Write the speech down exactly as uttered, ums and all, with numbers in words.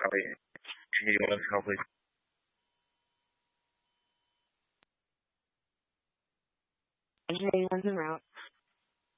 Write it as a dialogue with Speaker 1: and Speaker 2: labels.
Speaker 1: Copy. Can you want to call, please?
Speaker 2: Engineering one's en route.